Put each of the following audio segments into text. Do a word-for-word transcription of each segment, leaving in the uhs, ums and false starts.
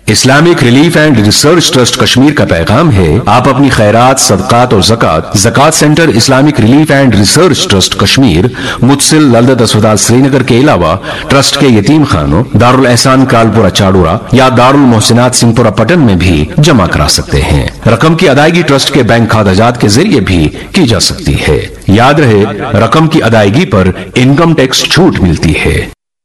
Islamic relief and research trust Kashmir کا پیغام ہے، آپ اپنی خیرات، صدقات اور زکوٰۃ زکوٰۃ centre Islamic relief and research trust Kashmir, متصل للدت اسپتال سری نگر کے علاوہ ٹرسٹ کے یتیم خانوں دارالاحسان کالپورہ چاڑورا یا دارالمحسنات سنگھ پورہ پٹن میں بھی جمع کرا سکتے ہیں۔ رقم کی ادائیگی ٹرسٹ کے بینک کھاتہ جات کے ذریعے بھی کی جا سکتی ہے۔ یاد رہے، رقم کی ادائیگی پر انکم ٹیکس چھوٹ ملتی ہے۔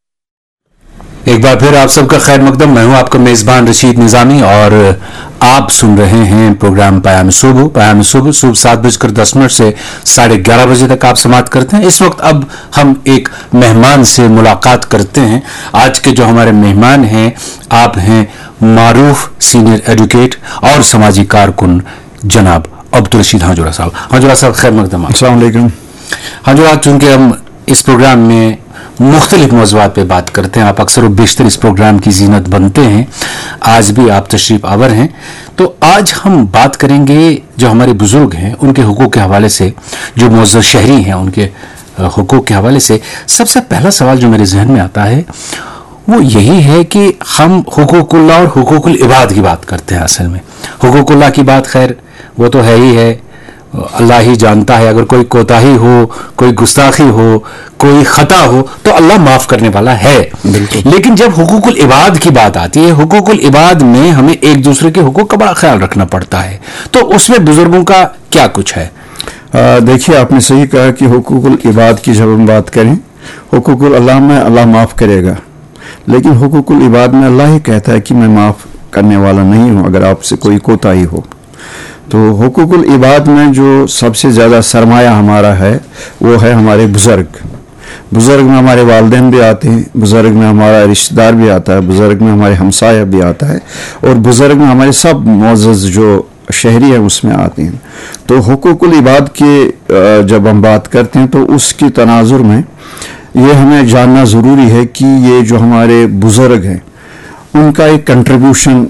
ایک بار پھر آپ سب کا خیر مقدم، میں ہوں آپ کا میزبان رشید نظامی اور آپ سن رہے ہیں پروگرام پیام صبح۔ پیام صبح صبح سات بج کر دس منٹ سے ساڑھے گیارہ بجے تک آپ سماعت کرتے ہیں۔ اس وقت اب ہم ایک مہمان سے ملاقات کرتے ہیں۔ آج کے جو ہمارے مہمان ہیں، آپ ہیں معروف سینئر ایڈوکیٹ اور سماجی کارکن جناب عبدالرشید ہاجورہ صاحب۔ ہاجورہ صاحب خیر مقدم۔ السلام علیکم۔ ہاجورہ، چونکہ ہم اس پروگرام میں مختلف موضوعات پہ بات کرتے ہیں، آپ اکثر و بیشتر اس پروگرام کی زینت بنتے ہیں، آج بھی آپ تشریف آور ہیں، تو آج ہم بات کریں گے جو ہمارے بزرگ ہیں ان کے حقوق کے حوالے سے، جو معزز شہری ہیں ان کے حقوق کے حوالے سے۔ سب سے پہلا سوال جو میرے ذہن میں آتا ہے وہ یہی ہے کہ ہم حقوق اللہ اور حقوق العباد کی بات کرتے ہیں۔ اصل میں حقوق اللہ کی بات خیر وہ تو ہے ہی ہے، اللہ ہی جانتا ہے، اگر کوئی کوتاہی ہو، کوئی گستاخی ہو، کوئی خطا ہو تو اللہ معاف کرنے والا ہے۔ لیکن جب حقوق العباد کی بات آتی ہے، حقوق العباد میں ہمیں ایک دوسرے کے حقوق کا بڑا خیال رکھنا پڑتا ہے، تو اس میں بزرگوں کا کیا کچھ ہے؟ دیکھیے، آپ نے صحیح کہا کہ حقوق العباد کی جب ہم بات کریں، حقوق اللہ میں اللہ معاف کرے گا، لیکن حقوق العباد میں اللہ ہی کہتا ہے کہ میں معاف کرنے والا نہیں ہوں اگر آپ سے کوئی کوتاہی ہو۔ تو حقوق العباد میں جو سب سے زیادہ سرمایہ ہمارا ہے وہ ہے ہمارے بزرگ۔ بزرگ میں ہمارے والدین بھی آتے ہیں، بزرگ میں ہمارا رشتہ دار بھی آتا ہے، بزرگ میں ہمارے ہمسایہ بھی آتا ہے، اور بزرگ میں ہمارے سب معزز جو شہری ہیں اس میں آتے ہیں۔ تو حقوق العباد کے جب ہم بات کرتے ہیں تو اس کی تناظر میں یہ ہمیں جاننا ضروری ہے کہ یہ جو ہمارے بزرگ ہیں ان کا ایک کنٹریبیوشن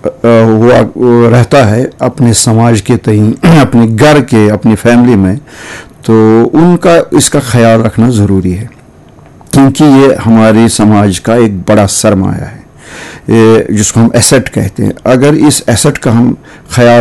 ہوا رہتا ہے اپنے سماج کے تئیں، اپنے گھر کے، اپنی فیملی میں، تو ان کا اس کا خیال رکھنا ضروری ہے، کیونکہ یہ ہمارے سماج کا ایک بڑا سرمایہ ہے، جس کو ہم ایسٹ کہتے ہیں۔ اگر اس ایسٹ کا ہم خیال